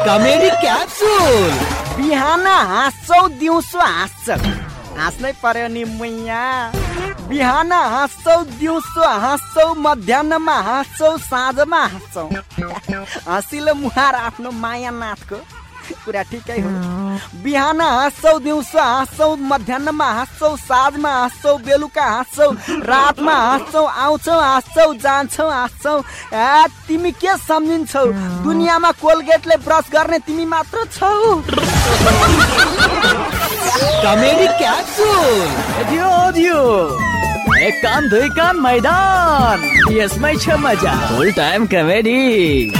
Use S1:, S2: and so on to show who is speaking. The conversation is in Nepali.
S1: Comedy capsule.
S2: बिहान हाँस्छौ दिउँसो हाँस्छ, हाँस्नै पर्यो नि मैया। बिहान हाँस्छौ दिउँसो हाँस्छौ, मध्याहमा हाँस्छौ, साँझमा हाँस्छौ। हँसिलो मुहार आफ्नो मायानाथको कुरा ठिकै हो। बिहान हाँस्छौ दिउँसो हाँस्छौ, मध्याहमा हाँस्छौ, साँझमा हाँस्छौ, बेलुका हाँस्छौ, रातमा हाँस्छौ, आउँछौ हाँस्छौ, जान्छौ हाँस्छौ। तिमी के सम्झिन्छौ? दुनियाँमा कोलगेटले ब्रस गर्ने तिमी मात्र छौ।
S1: Comedy capsule.
S3: दियो एक कान दुई कान मैदान, यसमै छ मजा।
S1: फुल टाइम कमेडी।